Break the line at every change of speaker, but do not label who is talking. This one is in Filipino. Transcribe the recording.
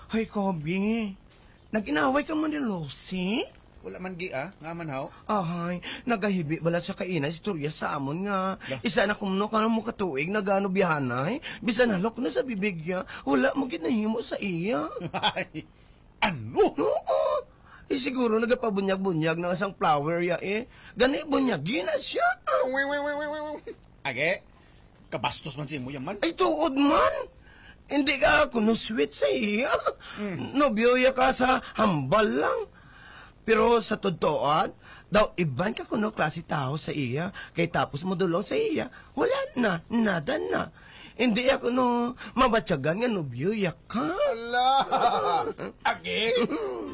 Hay, Kobe. Nag-inaway ka mo ni Lucy?
Wala man gi nga man haw.
Ay, nagahibi bala sa kaina istorya sa amon nga.
Lah.
Isa na kumno ka mo katuig na gano bihanay. Bisan halok na sa bibigya. Wala mo ginahimo sa iya.
Ay, ano?
Oo. Siguro nagapabunyag-bunyag ng isang flower ya Gani bunyagin na siya.
Age, kabastos man si mo yaman.
Ay, tuod man. Hindi ka kuno sweet sa iya. Nobyo ya ka sa hambal lang. Pero sa totooan, daw iban ka kuno klase tao sa iya. Kay tapos mo dulo sa iya, wala na, nada na. Hindi ako no mabatyagan nga nobyo ya ka.
Ala! Age,